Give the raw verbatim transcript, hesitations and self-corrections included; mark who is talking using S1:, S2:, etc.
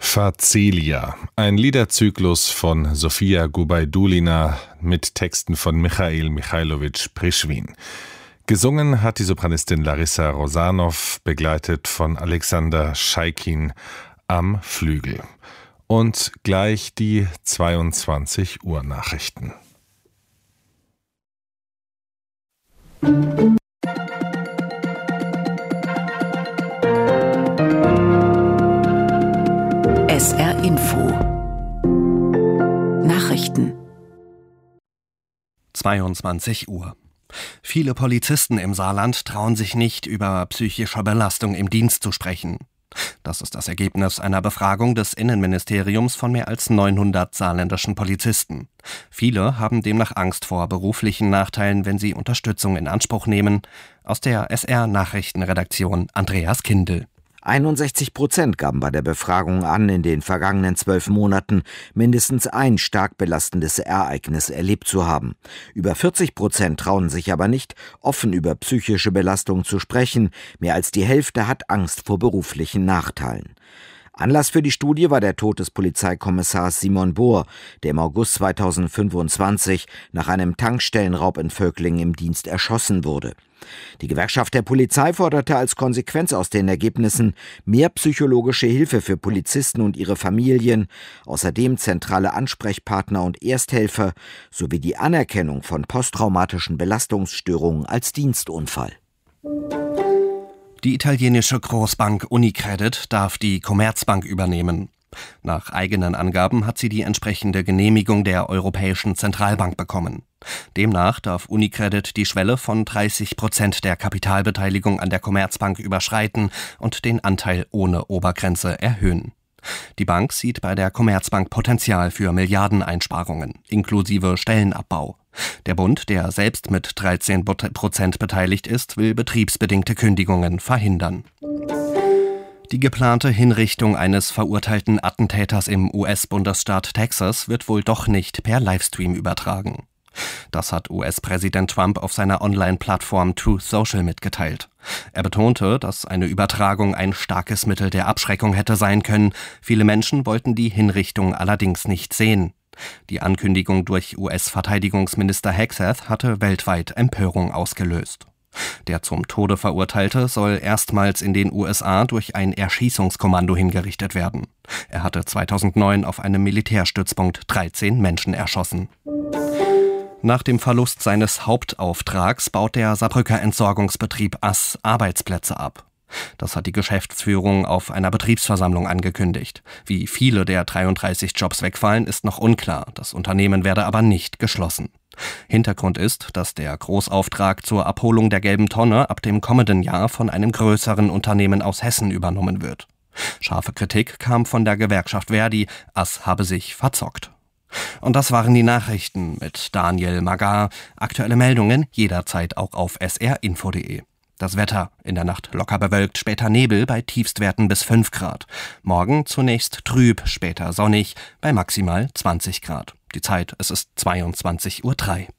S1: Facelia, ein Liederzyklus von Sofia Gubaidulina mit Texten von Michail Michailowitsch Prischwin. Gesungen hat die Sopranistin Larissa Rosanov, begleitet von Alexander Scheikin am Flügel. Und gleich die zweiundzwanzig Uhr Nachrichten.
S2: S R Info Nachrichten
S3: zweiundzwanzig Uhr. Viele Polizisten im Saarland trauen sich nicht, über psychische Belastung im Dienst zu sprechen. Das ist das Ergebnis einer Befragung des Innenministeriums von mehr als neunhundert saarländischen Polizisten. Viele haben demnach Angst vor beruflichen Nachteilen, wenn sie Unterstützung in Anspruch nehmen. Aus der S R-Nachrichtenredaktion Andreas Kindl.
S4: einundsechzig Prozent gaben bei der Befragung an, in den vergangenen zwölf Monaten mindestens ein stark belastendes Ereignis erlebt zu haben. Über vierzig Prozent trauen sich aber nicht, offen über psychische Belastung zu sprechen. Mehr als die Hälfte hat Angst vor beruflichen Nachteilen. Anlass für die Studie war der Tod des Polizeikommissars Simon Bohr, der im August zweitausendfünfundzwanzig nach einem Tankstellenraub in Völklingen im Dienst erschossen wurde. Die Gewerkschaft der Polizei forderte als Konsequenz aus den Ergebnissen mehr psychologische Hilfe für Polizisten und ihre Familien, außerdem zentrale Ansprechpartner und Ersthelfer sowie die Anerkennung von posttraumatischen Belastungsstörungen als Dienstunfall.
S3: Die italienische Großbank Unicredit darf die Commerzbank übernehmen. Nach eigenen Angaben hat sie die entsprechende Genehmigung der Europäischen Zentralbank bekommen. Demnach darf Unicredit die Schwelle von dreißig Prozent der Kapitalbeteiligung an der Commerzbank überschreiten und den Anteil ohne Obergrenze erhöhen. Die Bank sieht bei der Commerzbank Potenzial für Milliardeneinsparungen, inklusive Stellenabbau. Der Bund, der selbst mit dreizehn Prozent beteiligt ist, will betriebsbedingte Kündigungen verhindern. Die geplante Hinrichtung eines verurteilten Attentäters im U S-Bundesstaat Texas wird wohl doch nicht per Livestream übertragen. Das hat U S-Präsident Trump auf seiner Online-Plattform Truth Social mitgeteilt. Er betonte, dass eine Übertragung ein starkes Mittel der Abschreckung hätte sein können. Viele Menschen wollten die Hinrichtung allerdings nicht sehen. Die Ankündigung durch U S-Verteidigungsminister Hegseth hatte weltweit Empörung ausgelöst. Der zum Tode Verurteilte soll erstmals in den U S A durch ein Erschießungskommando hingerichtet werden. Er hatte zweitausendneun auf einem Militärstützpunkt dreizehn Menschen erschossen. Nach dem Verlust seines Hauptauftrags baut der Saarbrücker Entsorgungsbetrieb Ass Arbeitsplätze ab. Das hat die Geschäftsführung auf einer Betriebsversammlung angekündigt. Wie viele der dreiunddreißig Jobs wegfallen, ist noch unklar. Das Unternehmen werde aber nicht geschlossen. Hintergrund ist, dass der Großauftrag zur Abholung der gelben Tonne ab dem kommenden Jahr von einem größeren Unternehmen aus Hessen übernommen wird. Scharfe Kritik kam von der Gewerkschaft Verdi, Ass habe sich verzockt. Und das waren die Nachrichten mit Daniel Magar. Aktuelle Meldungen jederzeit auch auf s r info punkt d e. Das Wetter: in der Nacht locker bewölkt, später Nebel bei Tiefstwerten bis fünf Grad. Morgen zunächst trüb, später sonnig bei maximal zwanzig Grad. Die Zeit, es ist zweiundzwanzig Uhr drei.